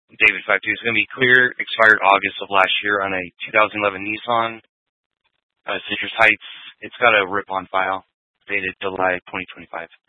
David 52 is going to be clear. Expired August of last year on a 2011 Nissan Citrus Heights. It's got a rip on file, dated July 2025.